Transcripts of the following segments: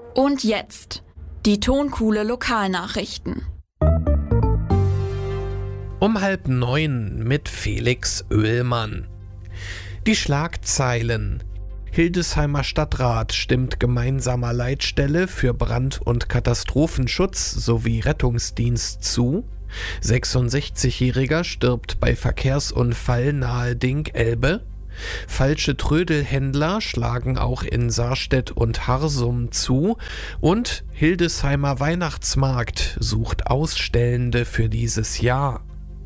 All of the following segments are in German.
Und jetzt die Tonkuhle Lokalnachrichten. Um 8:30 mit Felix Oehlmann. Die Schlagzeilen: Hildesheimer Stadtrat stimmt gemeinsamer Leitstelle für Brand- und Katastrophenschutz sowie Rettungsdienst zu. 66-Jähriger stirbt bei Verkehrsunfall nahe Ding-Elbe. Falsche Trödelhändler schlagen auch in Sarstedt und Harsum zu. Und Hildesheimer Weihnachtsmarkt sucht Ausstellende für dieses Jahr.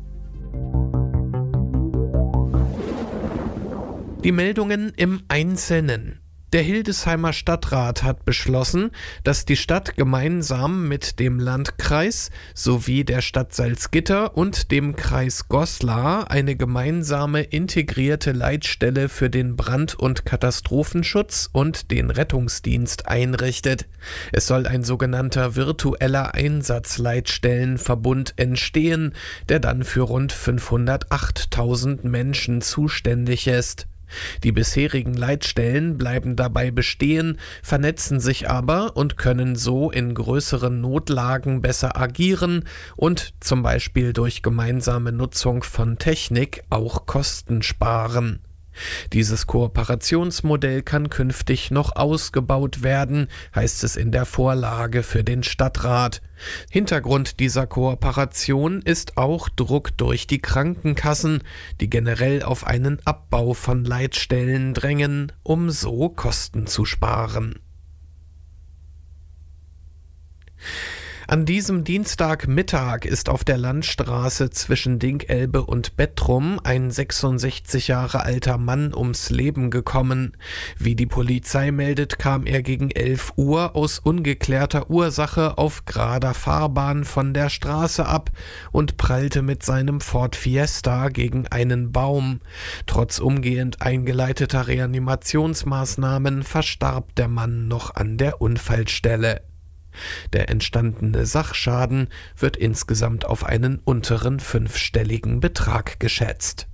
Die Meldungen im Einzelnen. Der Hildesheimer Stadtrat hat beschlossen, dass die Stadt gemeinsam mit dem Landkreis sowie der Stadt Salzgitter und dem Kreis Goslar eine gemeinsame integrierte Leitstelle für den Brand- und Katastrophenschutz und den Rettungsdienst einrichtet. Es soll ein sogenannter virtueller Einsatzleitstellenverbund entstehen, der dann für rund 508.000 Menschen zuständig ist. Die bisherigen Leitstellen bleiben dabei bestehen, vernetzen sich aber und können so in größeren Notlagen besser agieren und zum Beispiel durch gemeinsame Nutzung von Technik auch Kosten sparen. Dieses Kooperationsmodell kann künftig noch ausgebaut werden, heißt es in der Vorlage für den Stadtrat. Hintergrund dieser Kooperation ist auch Druck durch die Krankenkassen, die generell auf einen Abbau von Leitstellen drängen, um so Kosten zu sparen. An diesem Dienstagmittag ist auf der Landstraße zwischen Ding-Elbe und Bettrum ein 66 Jahre alter Mann ums Leben gekommen. Wie die Polizei meldet, kam er gegen 11 Uhr aus ungeklärter Ursache auf gerader Fahrbahn von der Straße ab und prallte mit seinem Ford Fiesta gegen einen Baum. Trotz umgehend eingeleiteter Reanimationsmaßnahmen verstarb der Mann noch an der Unfallstelle. Der entstandene Sachschaden wird insgesamt auf einen unteren 5-stelligen Betrag geschätzt.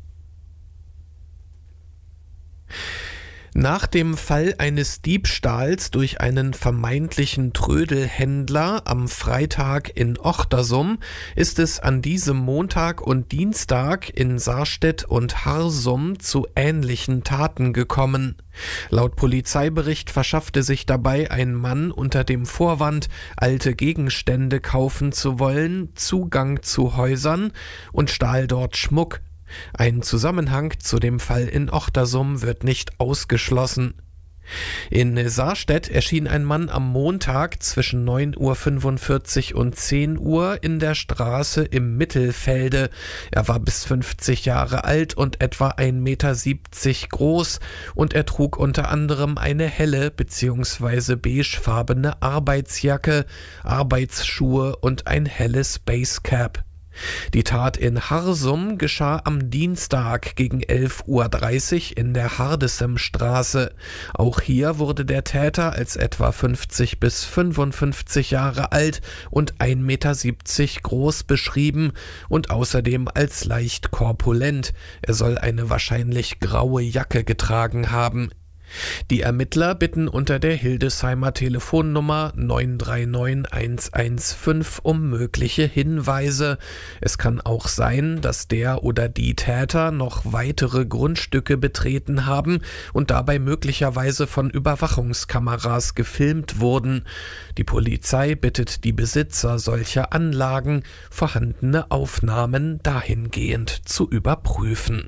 Nach dem Fall eines Diebstahls durch einen vermeintlichen Trödelhändler am Freitag in Ochtersum ist es an diesem Montag und Dienstag in Sarstedt und Harsum zu ähnlichen Taten gekommen. Laut Polizeibericht verschaffte sich dabei ein Mann unter dem Vorwand, alte Gegenstände kaufen zu wollen, Zugang zu Häusern und stahl dort Schmuck. Ein Zusammenhang zu dem Fall in Ochtersum wird nicht ausgeschlossen. In Sarstedt erschien ein Mann am Montag zwischen 9:45 Uhr und 10 Uhr in der Straße im Mittelfelde. Er war bis 50 Jahre alt und etwa 1,70 Meter groß und er trug unter anderem eine helle bzw. beigefarbene Arbeitsjacke, Arbeitsschuhe und ein helles Basecap. Die Tat in Harsum geschah am Dienstag gegen 11:30 Uhr in der Hardesemstraße. Auch hier wurde der Täter als etwa 50 bis 55 Jahre alt und 1,70 Meter groß beschrieben und außerdem als leicht korpulent. Er soll eine wahrscheinlich graue Jacke getragen haben. Die Ermittler bitten unter der Hildesheimer Telefonnummer 939 115 um mögliche Hinweise. Es kann auch sein, dass der oder die Täter noch weitere Grundstücke betreten haben und dabei möglicherweise von Überwachungskameras gefilmt wurden. Die Polizei bittet die Besitzer solcher Anlagen, vorhandene Aufnahmen dahingehend zu überprüfen.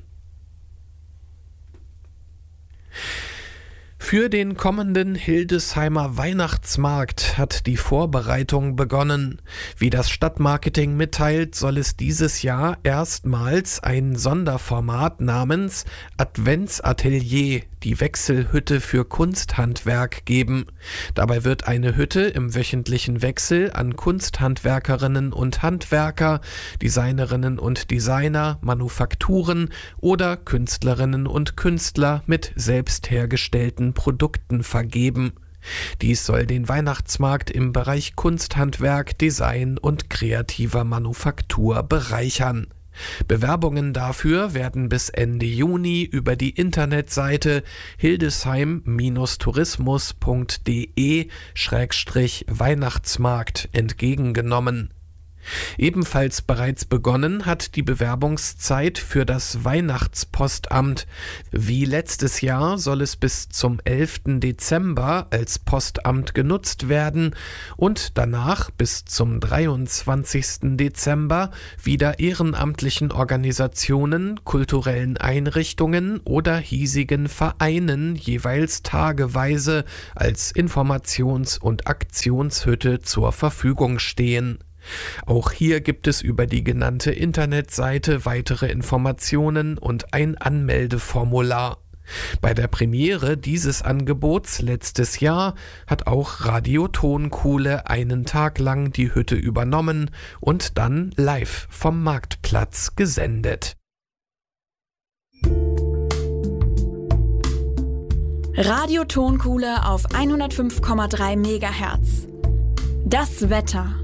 Für den kommenden Hildesheimer Weihnachtsmarkt hat die Vorbereitung begonnen. Wie das Stadtmarketing mitteilt, soll es dieses Jahr erstmals ein Sonderformat namens Adventsatelier, die Wechselhütte für Kunsthandwerk, geben. Dabei wird eine Hütte im wöchentlichen Wechsel an Kunsthandwerkerinnen und Handwerker, Designerinnen und Designer, Manufakturen oder Künstlerinnen und Künstler mit selbst hergestellten Produkten vergeben. Dies soll den Weihnachtsmarkt im Bereich Kunsthandwerk, Design und kreativer Manufaktur bereichern. Bewerbungen dafür werden bis Ende Juni über die Internetseite hildesheim-tourismus.de/Weihnachtsmarkt entgegengenommen. Ebenfalls bereits begonnen hat die Bewerbungszeit für das Weihnachtspostamt. Wie letztes Jahr soll es bis zum 11. Dezember als Postamt genutzt werden und danach bis zum 23. Dezember wieder ehrenamtlichen Organisationen, kulturellen Einrichtungen oder hiesigen Vereinen jeweils tageweise als Informations- und Aktionshütte zur Verfügung stehen. Auch hier gibt es über die genannte Internetseite weitere Informationen und ein Anmeldeformular. Bei der Premiere dieses Angebots letztes Jahr hat auch Radio Tonkuhle einen Tag lang die Hütte übernommen und dann live vom Marktplatz gesendet. Radio Tonkuhle auf 105,3 MHz. Das Wetter.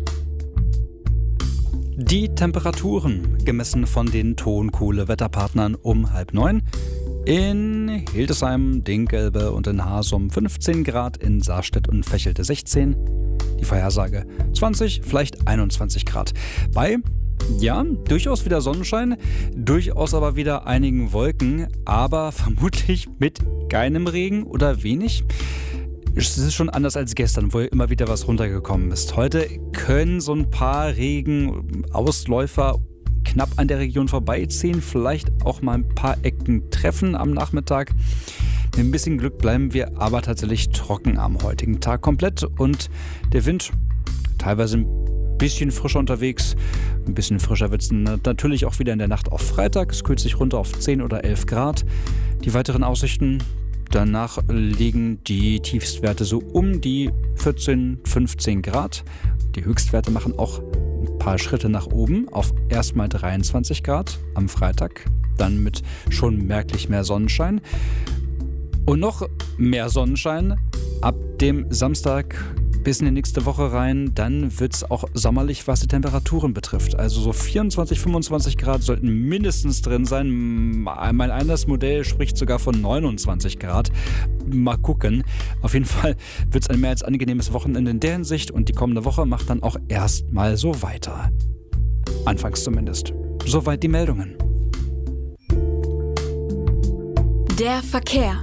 Die Temperaturen, gemessen von den Tonkuhle-Wetterpartnern um 8:30. In Hildesheim, Dinkelbe und in Hasum 15 Grad, in Saarstedt und Vechelte 16. Die Vorhersage 20, vielleicht 21 Grad. Bei, ja, durchaus wieder Sonnenschein, durchaus aber wieder einigen Wolken, aber vermutlich mit keinem Regen oder wenig. Es ist schon anders als gestern, wo immer wieder was runtergekommen ist. Heute können so ein paar Regenausläufer knapp an der Region vorbeiziehen, vielleicht auch mal ein paar Ecken treffen am Nachmittag. Mit ein bisschen Glück bleiben wir aber tatsächlich trocken am heutigen Tag komplett und der Wind teilweise ein bisschen frischer unterwegs. Ein bisschen frischer wird es natürlich auch wieder in der Nacht auf Freitag. Es kühlt sich runter auf 10 oder 11 Grad. Die weiteren Aussichten: Danach liegen die Tiefstwerte so um die 14, 15 Grad. Die Höchstwerte machen auch ein paar Schritte nach oben auf erstmal 23 Grad am Freitag. Dann mit schon merklich mehr Sonnenschein. Und noch mehr Sonnenschein ab dem Samstag bis in die nächste Woche rein. Dann wird es auch sommerlich, was die Temperaturen betrifft. Also so 24, 25 Grad sollten mindestens drin sein. Mein eines Modell spricht sogar von 29 Grad. Mal gucken. Auf jeden Fall wird es ein mehr als angenehmes Wochenende in der Hinsicht und die kommende Woche macht dann auch erstmal so weiter. Anfangs zumindest. Soweit die Meldungen. Der Verkehr.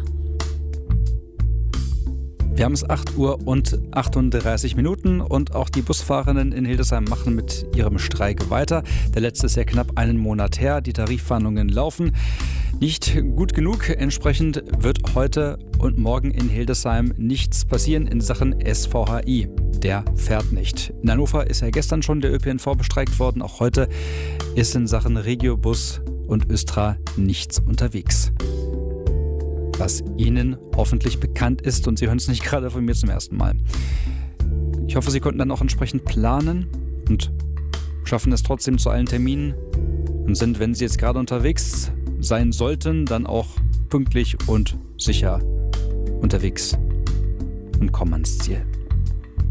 Wir haben es 8 Uhr und 38 Minuten und auch die Busfahrenden in Hildesheim machen mit ihrem Streik weiter. Der letzte ist ja knapp einen Monat her. Die Tarifverhandlungen laufen nicht gut genug. Entsprechend wird heute und morgen in Hildesheim nichts passieren in Sachen SVHI. Der fährt nicht. In Hannover ist ja gestern schon der ÖPNV bestreikt worden. Auch heute ist in Sachen Regiobus und Östra nichts unterwegs. Was Ihnen hoffentlich bekannt ist und Sie hören es nicht gerade von mir zum ersten Mal. Ich hoffe, Sie konnten dann auch entsprechend planen und schaffen es trotzdem zu allen Terminen und sind, wenn Sie jetzt gerade unterwegs sein sollten, dann auch pünktlich und sicher unterwegs und kommen ans Ziel.